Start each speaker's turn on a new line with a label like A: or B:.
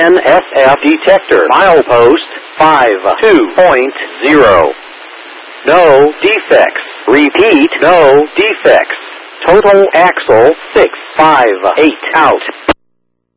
A: NSF detector. Milepost 52.0. No defects. Repeat, no defects. Total axle 658 out.